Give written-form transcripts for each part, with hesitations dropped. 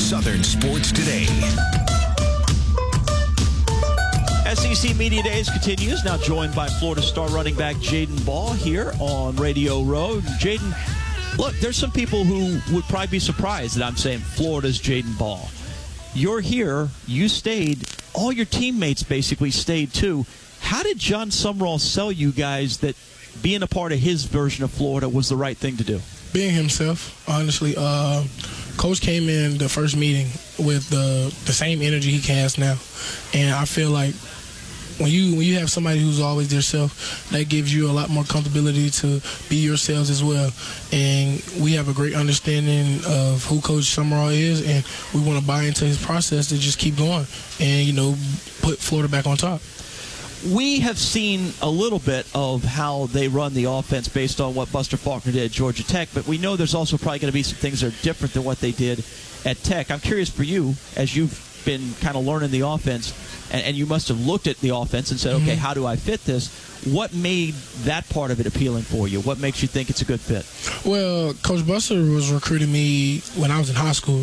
Southern Sports Today. SEC Media Days continues, now joined by Florida Star running back Jaden Ball here on Radio Row. Jaden, look, there's some people who would probably be surprised that I'm saying Florida's Jaden Ball. You're here, you stayed, all your teammates basically stayed too. How did Jon Sumrall sell you guys that being a part of his version of Florida was the right thing to do? Being himself, honestly. Coach came in the first meeting with the same energy he has now. And I feel like when you have somebody who's always their self, that gives you a lot more comfortability to be yourselves as well. And we have a great understanding of who Coach Sumrall is, and we want to buy into his process to just keep going and, put Florida back on top. We have seen a little bit of how they run the offense based on what Buster Faulkner did at Georgia Tech, but we know there's also probably going to be some things that are different than what they did at Tech. I'm curious for you, as you've been kind of learning the offense, and you must have looked at the offense and said, okay, how do I fit this? What made that part of it appealing for you? What makes you think it's a good fit? Well, Coach Buster was recruiting me when I was in high school.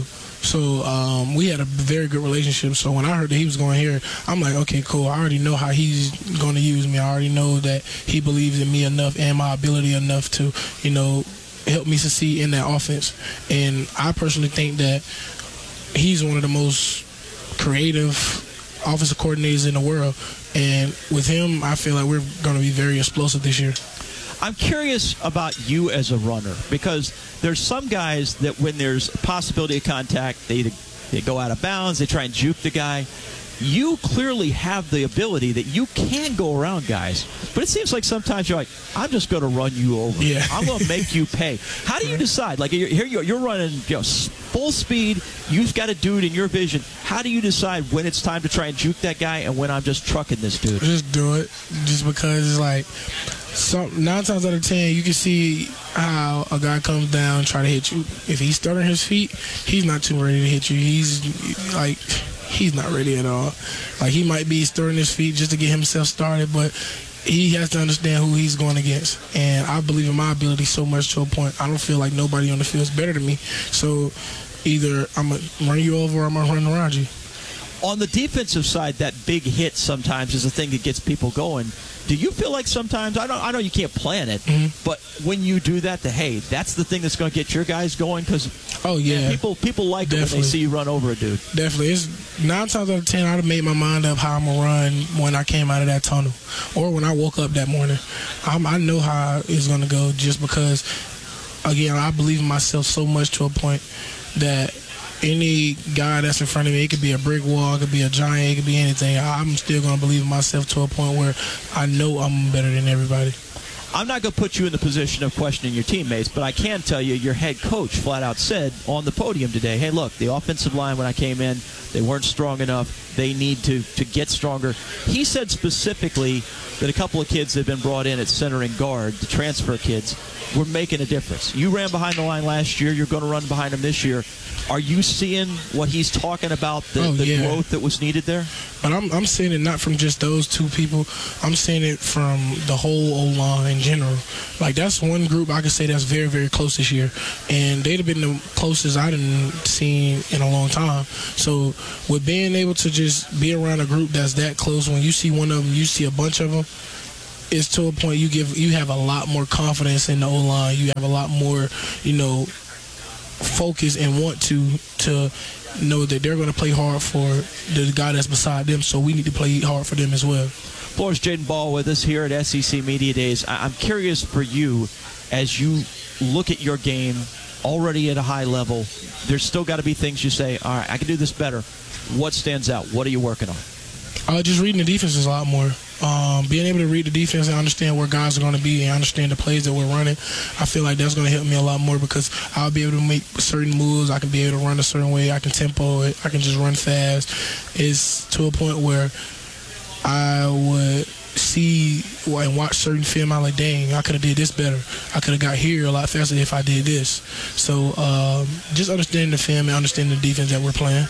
So we had a very good relationship. So when I heard that he was going here, I'm like, okay, cool. I already know how he's going to use me. I already know that he believes in me enough and my ability enough to, help me succeed in that offense. And I personally think that he's one of the most creative offensive coordinators in the world. And with him, I feel like we're going to be very explosive this year. I'm curious about you as a runner, because there's some guys that when there's a possibility of contact, they go out of bounds, they try and juke the guy. You clearly have the ability that you can go around guys, but it seems like sometimes you're like, I'm just going to run you over. Yeah. I'm going to make you pay. How do you decide? Like, you're running full speed. You've got a dude in your vision. How do you decide when it's time to try and juke that guy and when I'm just trucking this dude? Just do it, just because it's like 9 times out of 10, you can see how a guy comes down and try to hit you. If he's starting his feet, he's not too ready to hit you. He's not ready at all. Like, he might be stirring his feet just to get himself started, but he has to understand who he's going against. And I believe in my ability so much to a point. I don't feel like nobody on the field is better than me. So either I'm going to run you over or I'm going to run around you. On the defensive side, that big hit sometimes is the thing that gets people going. Do you feel like sometimes, I know you can't plan it, but when you do that, hey, that's the thing that's going to get your guys going? Because people like it when they see you run over a dude. Definitely. It's 9 times out of 10, I'd have made my mind up how I'm going to run when I came out of that tunnel or when I woke up that morning. I know how it's going to go, just because, again, I believe in myself so much to a point that any guy that's in front of me, it could be a brick wall, it could be a giant, it could be anything. I'm still going to believe in myself to a point where I know I'm better than everybody. I'm not going to put you in the position of questioning your teammates, but I can tell you your head coach flat out said on the podium today, hey, look, the offensive line when I came in, they weren't strong enough. They need to get stronger. He said specifically that a couple of kids that have been brought in at center and guard, the transfer kids, were making a difference. You ran behind the line last year. You're going to run behind them this year. Are you seeing what he's talking about, the growth that was needed there? But I'm seeing it not from just those two people. I'm seeing it from the whole O-line in general. Like, that's one group I could say that's very, very close this year. And they'd have been the closest I'd seen in a long time. So with being able to just be around a group that's that close, when you see one of them, you see a bunch of them, it's to a point you have a lot more confidence in the O-line. You have a lot more, focus and want to know that they're going to play hard for the guy that's beside them, so we need to play hard for them as well. Florida's Jaden Ball with us here at SEC Media Days. I'm curious for you, as you look at your game already at a high level, there's still got to be things you say, all right, I can do this better. What stands out? What are you working on? Just reading the defenses a lot more. Being able to read the defense and understand where guys are going to be and understand the plays that we're running, I feel like that's going to help me a lot more, because I'll be able to make certain moves. I can be able to run a certain way. I can tempo it. I can just run fast. It's to a point where I would see and watch certain film. I'm like, dang, I could have did this better. I could have got here a lot faster if I did this. So just understanding the film and understanding the defense that we're playing.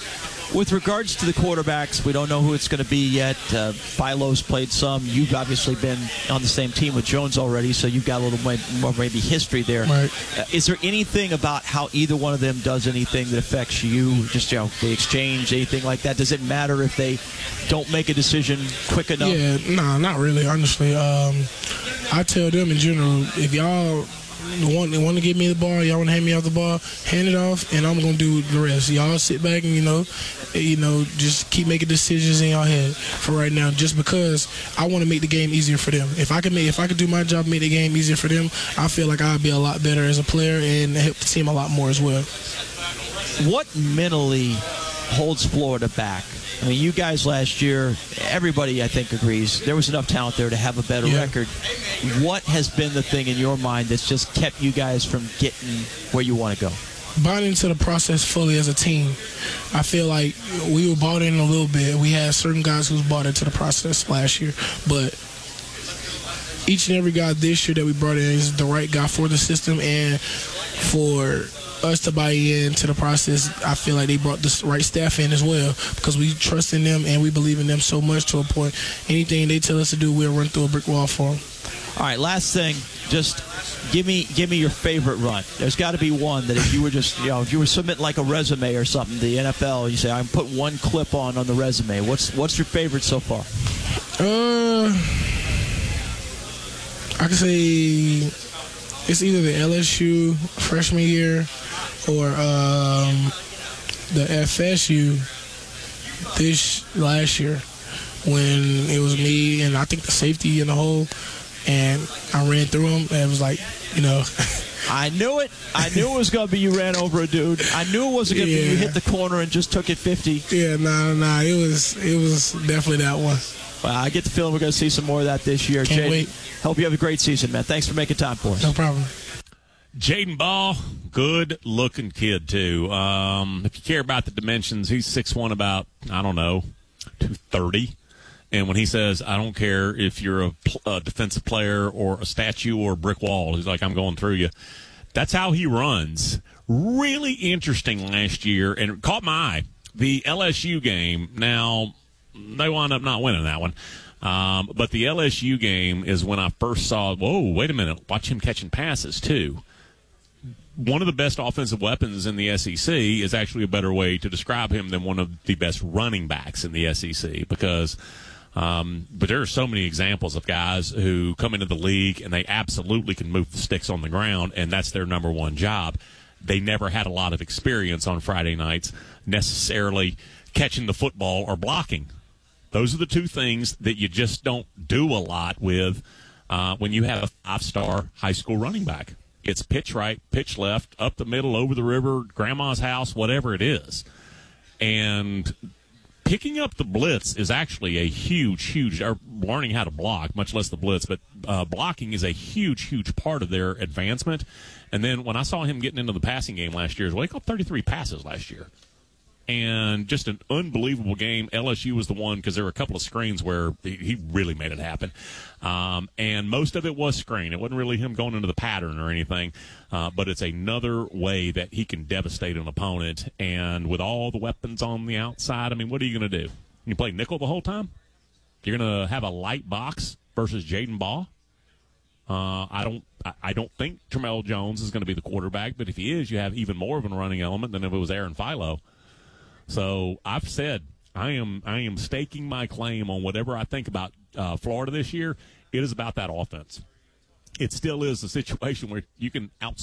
With regards to the quarterbacks, we don't know who it's going to be yet. Philo's played some. You've obviously been on the same team with Jones already, so you've got a little more maybe history there. Right. Is there anything about how either one of them does anything that affects you? Just, the exchange, anything like that? Does it matter if they don't make a decision quick enough? Yeah, nah, not really, honestly. I tell them in general, if y'all want to give me the ball, y'all want to hand me off the ball, hand it off, and I'm gonna do the rest. Y'all sit back and just keep making decisions in y'all head for right now. Just because I want to make the game easier for them. If I could do my job, make the game easier for them, I feel like I'd be a lot better as a player and help the team a lot more as well. What mentally holds Florida back? I mean, you guys last year, everybody I think agrees there was enough talent there to have a better record. What has been the thing in your mind that's just kept you guys from getting where you want to go? Buying into the process fully as a team. I feel like we were bought in a little bit. We had certain guys who was bought into the process last year, but each and every guy this year that we brought in is the right guy for the system, and for us to buy into the process, I feel like they brought the right staff in as well, because we trust in them and we believe in them so much to a point. Anything they tell us to do, we'll run through a brick wall for them. All right, last thing, just give me your favorite run. There's got to be one that if you were just, if you were submitting like a resume or something to the NFL, you say, I'm putting one clip on the resume. What's your favorite so far? I could say it's either the LSU freshman year or the FSU last year, when it was me and I think the safety in the hole, and I ran through him, and it was like, I knew it. I knew it was going to be you ran over a dude. I knew it wasn't going to be you hit the corner and just took it 50. Yeah, nah. It was definitely that one. Well, I get the feeling we're going to see some more of that this year. Can't wait. Hope you have a great season, man. Thanks for making time for us. No problem. Jaden Ball, good-looking kid, too. If you care about the dimensions, he's 6'1", about, 230. And when he says, I don't care if you're a defensive player or a statue or a brick wall, he's like, I'm going through you. That's how he runs. Really interesting last year, and it caught my eye. The LSU game, now, they wound up not winning that one. But the LSU game is when I first saw, whoa, wait a minute, watch him catching passes, too. One of the best offensive weapons in the SEC is actually a better way to describe him than one of the best running backs in the SEC, because but there are so many examples of guys who come into the league and they absolutely can move the sticks on the ground, and that's their number one job. They never had a lot of experience on Friday nights necessarily catching the football or blocking. Those are the two things that you just don't do a lot with when you have a five-star high school running back. It's pitch right, pitch left, up the middle, over the river, grandma's house, whatever it is. And picking up the blitz is actually a huge, or learning how to block, much less the blitz, but blocking is a huge part of their advancement. And then when I saw him getting into the passing game last year, he caught 33 passes last year. And just an unbelievable game. LSU was the one, because there were a couple of screens where he really made it happen. And most of it was screen. It wasn't really him going into the pattern or anything. But it's another way that he can devastate an opponent. And with all the weapons on the outside, what are you going to do? You play nickel the whole time? You're going to have a light box versus Jaden Ball? I don't think Tramel Jones is going to be the quarterback. But if he is, you have even more of a running element than if it was Aaron Philo. So I've said I am staking my claim on whatever I think about Florida this year. It is about that offense. It still is a situation where you can outscore